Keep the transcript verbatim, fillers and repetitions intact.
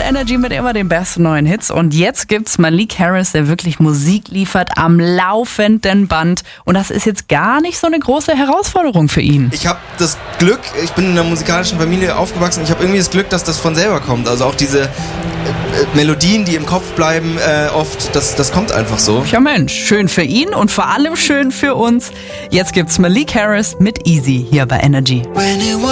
Energy mit immer den besten neuen Hits. Und jetzt gibt's Malik Harris, der wirklich Musik liefert am laufenden Band. Und das ist jetzt gar nicht so eine große Herausforderung für ihn. Ich habe das Glück, ich bin in einer musikalischen Familie aufgewachsen, ich habe irgendwie das Glück, dass das von selber kommt. Also auch diese äh, Melodien, die im Kopf bleiben, äh, oft, das, das kommt einfach so. Ja Mensch, schön für ihn und vor allem schön für uns. Jetzt gibt's Malik Harris mit Easy hier bei Energy.